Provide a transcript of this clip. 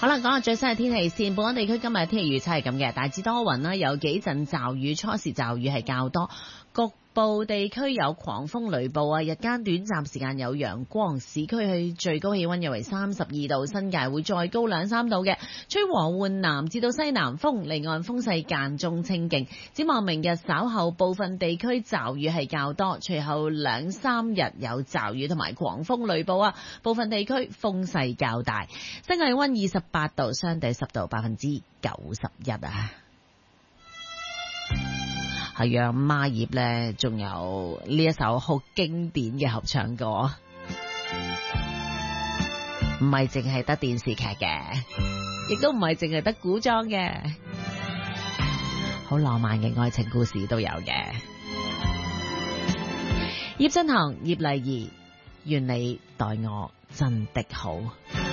好啦，講下最新嘅天氣先。本港地區今日嘅天氣預測係咁嘅，大致多雲啦，有幾陣驟雨，初時驟雨係較多，局部地區有狂風雷暴啊，日間短暫時間有陽光，市區最高氣溫約為32度，新界會再高2-3度嘅，吹和緩南至到西南風，離岸風勢間中清勁。展望明日稍後部分地區驟雨係較多，隨後2-3日有驟雨同埋狂風雷暴啊，部分地區風勢較大。新界氣溫28度，相對濕度91%啊。係啊，孖葉呢，仲有呢一首好經典嘅合唱歌，唔係淨係得電視劇嘅，亦都唔係淨係得古裝嘅，好浪漫嘅愛情故事都有嘅。葉振棠、葉麗儀，願你待我真的好。